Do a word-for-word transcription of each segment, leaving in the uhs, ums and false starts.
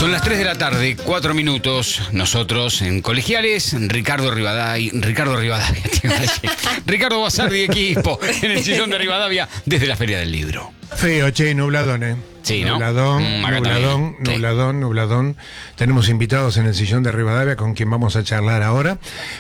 Son las tres de la tarde, cuatro minutos. Nosotros en Colegiales, Ricardo Rivadavia, Ricardo Rivadavia, tío, Ricardo Basardi, equipo, en el sillón de Rivadavia, desde la Feria del Libro. Feo, che, nubladón, ¿eh? Sí, ¿no? Nubladón, Mm, acá nubladón, también. nubladón, Sí. nubladón. Tenemos invitados en el sillón de Rivadavia con quien vamos a charlar ahora.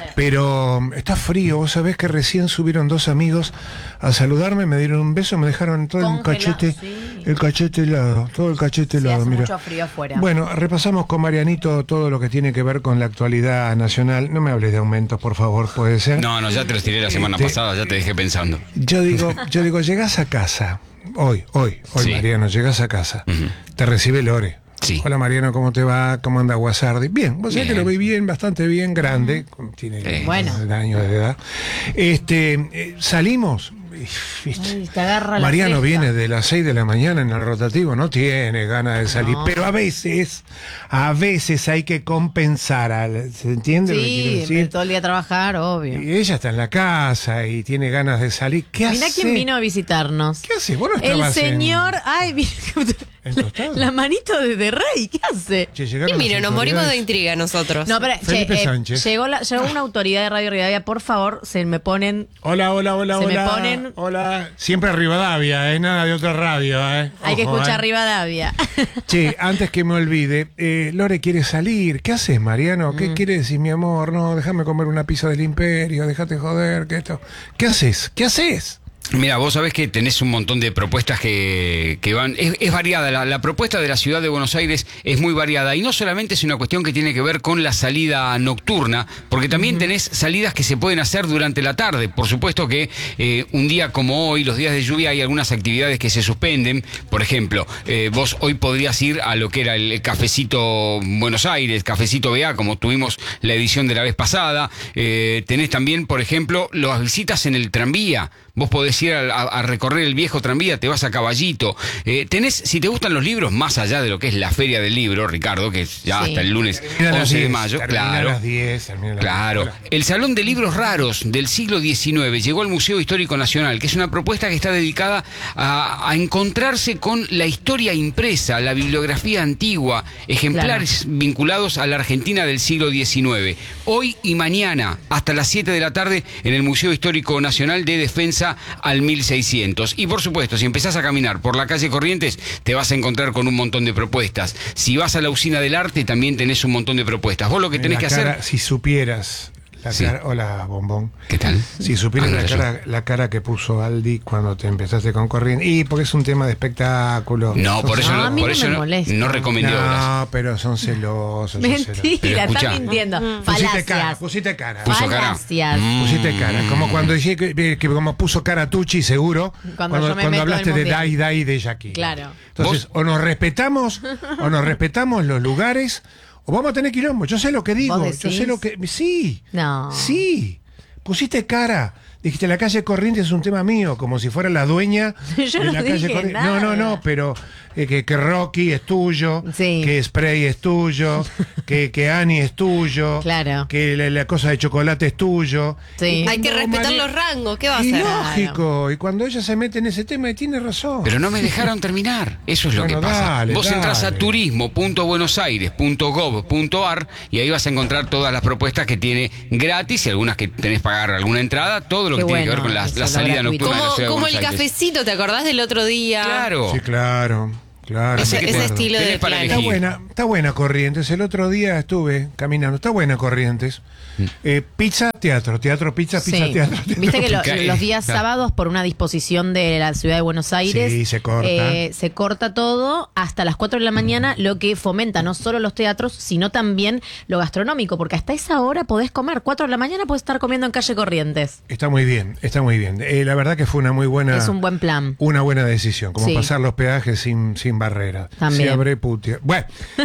Pero está frío, vos sabés que recién subieron dos amigos a saludarme, me dieron un beso, me dejaron todo el Congela, cachete, sí. el cachete helado, todo el cachete Sí, helado, hace mira. mucho frío afuera. Bueno, repasamos con Marianito todo lo que tiene que ver con la actualidad nacional. No me hables de aumentos, por favor, puede ser. No, no, ya te los tiré la semana Este- pasada, ya te dejé pensando. Yo digo, yo digo, llegás a casa, hoy, hoy, hoy, Sí. Mariano, llegás a casa, Ujú. te recibe Lore. Sí. Hola Mariano, ¿cómo te va? ¿Cómo anda Guasardi? Bien, vos sabés que Bien. lo vi bien, bastante bien, grande, tiene Sí. Bueno. años de edad. Este, eh, salimos, y, viste, Ay, te agarra la Mariano fresca. viene de las seis de la mañana en el rotativo, no tiene ganas de salir, No. pero a veces, a veces hay que compensar, al, ¿se entiende lo que quiero Sí, decir? pero todo el día a trabajar, obvio. Y ella está en la casa y tiene ganas de salir. ¿Qué hace? Mirá quién vino a visitarnos. ¿Qué hace? Vos no El estabas en- señor. Ay, mira. ¿En Tostado? La manito de, de Rey, ¿qué hace? Che, llegaron Y mira, las nos morimos de autoridades. intriga nosotros. No, pero Felipe che, eh, Sánchez. llegó, la, llegó una autoridad de Radio Rivadavia, por favor, se me ponen. Hola, hola, hola, Se me hola. ponen- Hola. Siempre Rivadavia, ¿eh? Nada de otra radio, ¿eh? Hay que Ojo, escuchar ¿eh? Rivadavia. Che, antes que me olvide, eh, Lore quiere salir. ¿Qué haces, Mariano? Mm. ¿Qué quiere decir, mi amor? No, déjame comer una pizza del Imperio, déjate joder, que esto. ¿Qué haces? ¿Qué haces? Mira, vos sabés que tenés un montón de propuestas que, que van... Es, es variada, la, la propuesta de la ciudad de Buenos Aires es muy variada. Y no solamente es una cuestión que tiene que ver con la salida nocturna, porque también tenés salidas que se pueden hacer durante la tarde. Por supuesto que eh, un día como hoy, los días de lluvia, hay algunas actividades que se suspenden. Por ejemplo, eh, vos hoy podrías ir a lo que era el Cafecito Buenos Aires, Cafecito B A, como tuvimos la edición de la vez pasada. Eh, tenés también, por ejemplo, las visitas en el tranvía. Vos podés ir a, a- a recorrer el viejo tranvía, te vas a Caballito. Eh, tenés, si te gustan los libros, más allá de lo que es la Feria del Libro, Ricardo, que es ya Sí. hasta el lunes Termina a las once de diez, mayo, termina claro. a las diez, termina a las Claro. diez. El Salón de Libros Raros del siglo diecinueve llegó al Museo Histórico Nacional, que es una propuesta que está dedicada a, a encontrarse con la historia impresa, la bibliografía antigua, ejemplares vinculados a la Argentina del siglo diecinueve. Hoy y mañana, hasta las siete de la tarde, en el Museo Histórico Nacional de Defensa al mil seiscientos. Y por supuesto, si empezás a caminar por la calle Corrientes, te vas a encontrar con un montón de propuestas. Si vas a la Usina del Arte, también tenés un montón de propuestas. Vos lo que tenés La que cara, hacer... Si supieras. La Sí. cara, hola, bombón. ¿Qué tal? Si supieras Ah, no la, era yo. cara, la cara que puso Aldi cuando te empezaste con Corrientes. Y porque es un tema de espectáculo. No, por eso No, no, a mí por no eso me no, molesta. no recomendé obras. No, pero son celosos. son celosos. Pero Mentira, escuchá. está mintiendo. Pusiste cara, Falacias. pusiste cara. Puso cara. Falacias. Mm. Pusiste cara. Como cuando dije que, que como puso cara Tucci, seguro. Cuando Cuando, yo me cuando meto hablaste al de mundial. Dai Dai de Jackie. Claro. Entonces, o nos respetamos, o nos respetamos los lugares, o vamos a tener quilombo. Yo sé lo que digo. ¿Vos Yo decís? sé lo que. Sí. No. Sí. Pusiste cara. Dijiste, la calle Corrientes es un tema mío, como si fuera la dueña Yo de no la calle dije Corrientes. nada. No, no, no, pero eh, que, que Rocky es tuyo, Sí. que Spray es tuyo, que, que Annie es tuyo, Claro. que la, la cosa de chocolate es tuyo. Sí. Hay que No, respetar María- los rangos, ¿qué va a Y hacer? lógico, y cuando ella se mete en ese tema, tiene razón. Pero no me dejaron terminar. Eso es lo Bueno, que pasa. dale, Vos entras a dale. turismo punto buenos aires punto gov punto ar y ahí vas a encontrar todas las propuestas que tiene gratis y algunas que tenés que pagar alguna entrada, todo lo que Qué tiene que ver bueno, con la, eso, la lo salida gratuito. nocturna de la Como, ciudad de como el Buenos Aires. cafecito, ¿te acordás del otro día? Claro. Sí, claro, claro. Ese- me ese acuerdo. estilo de Tenés para plan. Está elegir. buena, está buena Corrientes. El otro día estuve caminando. Está buena Corrientes. Eh, pizza, teatro, teatro, pizza, pizza, Sí. teatro. teatro, Viste que lo- Pica- los días Claro. sábados, por una disposición de la ciudad de Buenos Aires, Sí, se corta. eh, se corta todo hasta las cuatro de la mañana, lo que fomenta no solo los teatros, sino también lo gastronómico, porque hasta esa hora podés comer. cuatro de la mañana podés estar comiendo en calle Corrientes. Está muy bien, está muy bien. Eh, la verdad que fue una muy buena. Es un buen plan. Una buena decisión, como Sí. pasar los peajes sin, sin barrera. También. Se abre putia. Bueno,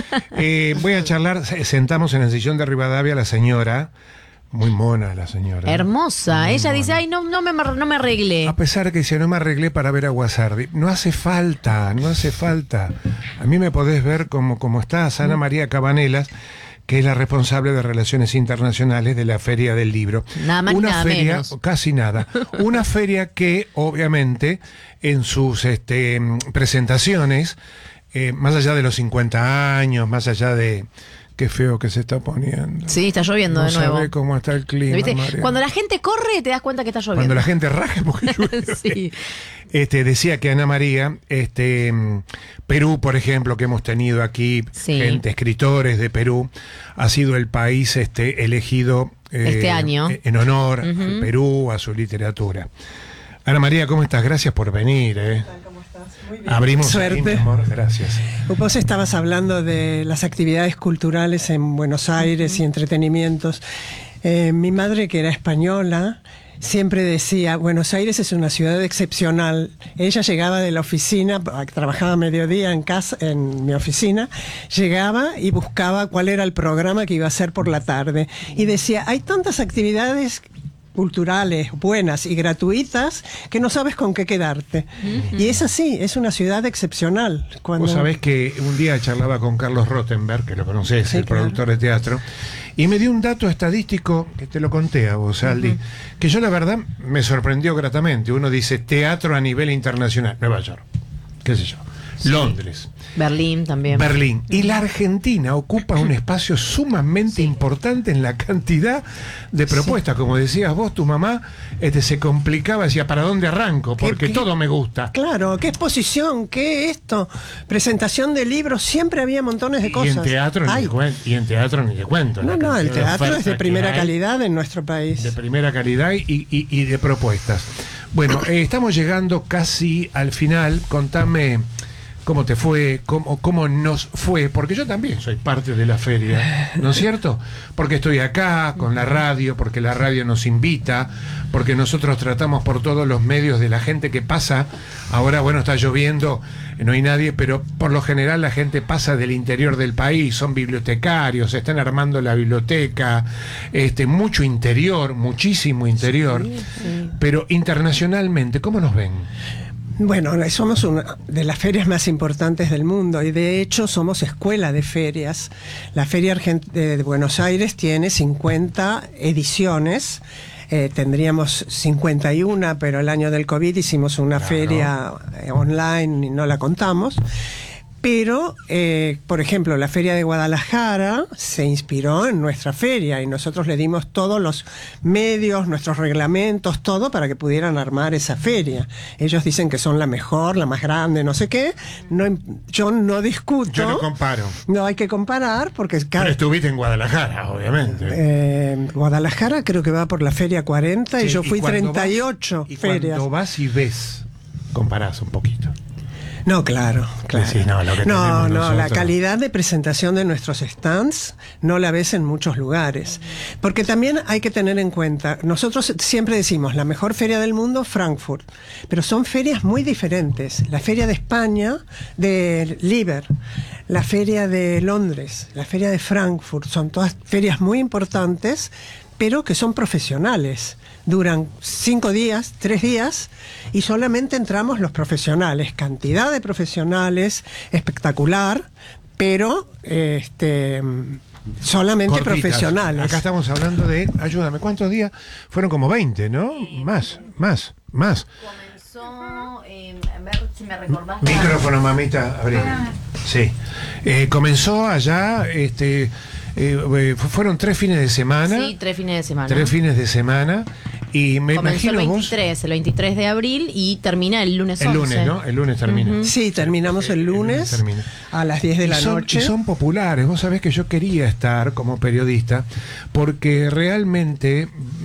eh, voy a charlar. se- Sentamos en el sillón de Rivadavia la señora. Muy mona la señora. Hermosa. Muy Ella mona. dice, ay, no, no, me, no me arreglé. A pesar que si no me arreglé para ver a Guasardi, no hace falta, no hace falta. A mí me podés ver como, como está Ana María Cabanelas, que es la responsable de Relaciones Internacionales de la Feria del Libro. Nada más ni Una nada feria, menos. casi nada. Una feria que, obviamente, en sus este, presentaciones, eh, más allá de los cincuenta años, más allá de... Qué feo que se está poniendo. Sí, está lloviendo no de nuevo. sabe cómo está el clima, ¿Viste? María. Cuando la gente corre, te das cuenta que está lloviendo. Cuando la gente raja porque llueve. Sí. Este, decía que Ana María, este, mm, Perú, por ejemplo, que hemos tenido aquí, Sí. gente, escritores de Perú, ha sido el país este, elegido eh, Este año. en honor Ujú. al Perú, a su literatura. Ana María, ¿cómo estás? Gracias por venir. Eh. ¿Cómo estás? Muy bien. Abrimos ahí, Suerte. mi amor. Gracias. Vos estabas hablando de las actividades culturales en Buenos Aires y entretenimientos. Eh, mi madre, que era española, siempre decía, Buenos Aires es una ciudad excepcional. Ella llegaba de la oficina, trabajaba a mediodía en casa, en mi oficina, llegaba y buscaba cuál era el programa que iba a hacer por la tarde. Y decía, hay tantas actividades culturales buenas y gratuitas que no sabes con qué quedarte. Uh-huh. Y es así, es una ciudad excepcional. Cuando... Vos sabés que un día charlaba con Carlos Rottenberg, que lo conocés, Sí, el claro. productor de teatro, y me dio un dato estadístico que te lo conté a vos, Aldi, uh-huh. que yo la verdad me sorprendió gratamente. Uno dice teatro a nivel internacional, Nueva York, qué sé yo, sí. Londres, Berlín también. Berlín. Y la Argentina ocupa un espacio sumamente sí. importante en la cantidad de propuestas. Sí. Como decías vos, tu mamá este, se complicaba, decía, ¿para dónde arranco? Porque ¿Qué, qué? todo me gusta. Claro, ¿qué exposición? ¿Qué esto? Presentación de libros, siempre había montones de cosas. Y en teatro, ni, cuen- y en teatro ni te cuento. No, no, el teatro es de primera calidad en nuestro país. De primera calidad y, y, y de propuestas. Bueno, eh, estamos llegando casi al final. Contame... ¿Cómo te fue? ¿Cómo, ¿Cómo nos fue? Porque yo también soy parte de la feria, ¿no es cierto? Porque estoy acá con la radio, porque la radio nos invita, porque nosotros tratamos por todos los medios de la gente que pasa. Ahora, bueno, está lloviendo, no hay nadie, pero por lo general la gente pasa del interior del país, son bibliotecarios, están armando la biblioteca, este, mucho interior, muchísimo interior, sí, sí. Pero internacionalmente, ¿cómo nos ven? Bueno, somos una de las ferias más importantes del mundo y de hecho somos escuela de ferias. La Feria Argent- de Buenos Aires tiene cincuenta ediciones. Eh, tendríamos cincuenta y uno, pero el año del COVID hicimos una claro. feria eh, online y no la contamos. Pero, eh, por ejemplo, la Feria de Guadalajara se inspiró en nuestra feria y nosotros le dimos todos los medios, nuestros reglamentos, todo para que pudieran armar esa feria. Ellos dicen que son la mejor, la más grande, no sé qué. No, yo no discuto. Yo no comparo. No hay que comparar porque... Pero estuviste en Guadalajara, obviamente. Eh, Guadalajara creo que va por la Feria cuarenta sí, y yo fui y treinta y ocho vas, y ferias. Cuando vas y ves, comparás un poquito. No, claro, claro. Sí, no, lo que no, no nosotros... la calidad de presentación de nuestros stands no la ves en muchos lugares. Porque también hay que tener en cuenta, nosotros siempre decimos, la mejor feria del mundo, Frankfurt, pero son ferias muy diferentes. La feria de España, de Liber, la feria de Londres, la feria de Frankfurt, son todas ferias muy importantes, pero que son profesionales. Duran cinco días, tres días, y solamente entramos los profesionales. Cantidad de profesionales, espectacular, pero este solamente cortitas. Profesionales. Acá estamos hablando de, ayúdame, ¿cuántos días? Fueron como veinte, ¿no? Más, más, más. Comenzó, eh, a ver si me recordás. Micrófono, mamita, abrí. Sí. Eh, comenzó allá, este... Eh, fueron tres fines de semana. Sí, tres fines de semana. Tres fines de semana. Y me Comenzó imagino el veintitrés, vos... el veintitrés de abril y termina el lunes el once. El lunes, ¿no? El lunes termina. Uh-huh. Sí, terminamos el lunes, el lunes a las diez de la y son, noche. Y son populares. Vos sabés que yo quería estar como periodista porque realmente...